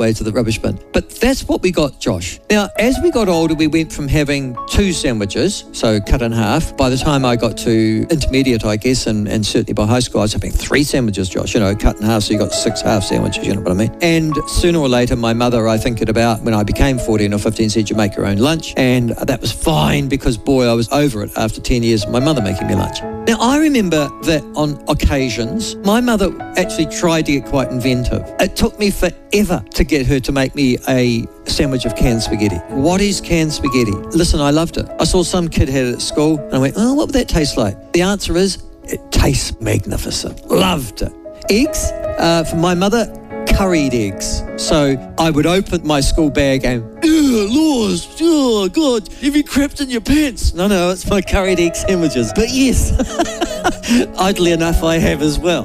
halfway to the rubbish bin. But that's what we got, Josh. Now, as we got older, we went from having 2 sandwiches, so cut in half. By the time I got to intermediate, I guess, and certainly by high school, I was having 3 sandwiches, Josh, cut in half, so you got 6 half sandwiches, you know what I mean? And sooner or later, my mother, I think at about when I became 14 or 15, said you make your own lunch. And that was fine because, boy, I was over it after 10 years of my mother making me lunch. Now, I remember that on occasions, my mother actually tried to get quite inventive. It took me forever to get her to make me a sandwich of canned spaghetti. What is canned spaghetti? Listen, I loved it. I saw some kid had it at school and I went, oh, what would that taste like? The answer is, it tastes magnificent. Loved it. Eggs, for my mother, curried eggs. So I would open my school bag and, oh, Lord, oh, God, have you crapped in your pants? No, it's my curried egg sandwiches. But yes, oddly enough, I have as well.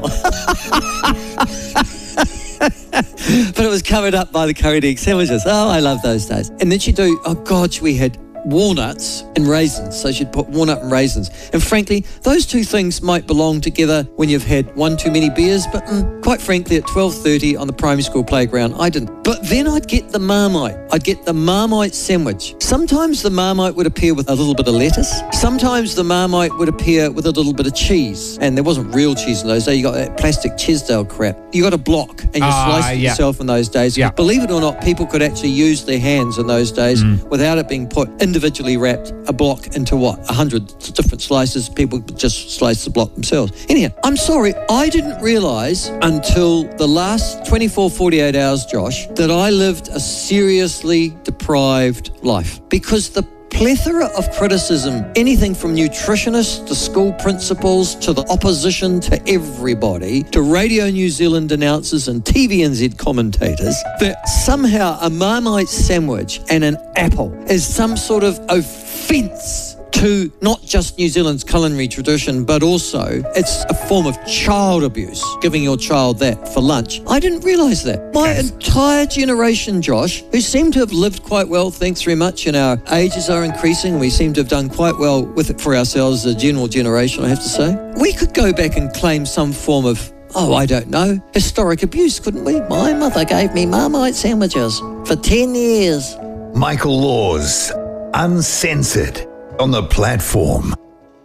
But it was covered up by the curried egg sandwiches. Oh, I love those days. And then she'd do, oh, God, we had walnuts and raisins. So she'd put walnut and raisins. And frankly, those two things might belong together when you've had one too many beers, but quite frankly, at 12:30 on the primary school playground, I didn't. But then I'd get the Marmite. I'd get the Marmite sandwich. Sometimes the Marmite would appear with a little bit of lettuce. Sometimes the Marmite would appear with a little bit of cheese. And there wasn't real cheese in those days. You got that plastic Chesdale crap. You got a block and you sliced it yourself in those days. Yeah. Believe it or not, people could actually use their hands in those days without it being put individually wrapped a block into 100 different slices. People just slice the block themselves. Anyhow, I'm sorry, I didn't realise until the last 24, 48 hours, Josh, that I lived a seriously deprived life. Because the plethora of criticism, anything from nutritionists to school principals to the opposition to everybody, to Radio New Zealand announcers and TVNZ commentators, that somehow a Marmite sandwich and an apple is some sort of offence to not just New Zealand's culinary tradition, but also it's a form of child abuse, giving your child that for lunch. I didn't realise that. My entire generation, Josh, who seem to have lived quite well, thanks very much, and our ages are increasing, we seem to have done quite well with it for ourselves, as a general generation, I have to say. We could go back and claim some form of, I don't know, historic abuse, couldn't we? My mother gave me Marmite sandwiches for 10 years. Michael Laws, Uncensored, on the platform.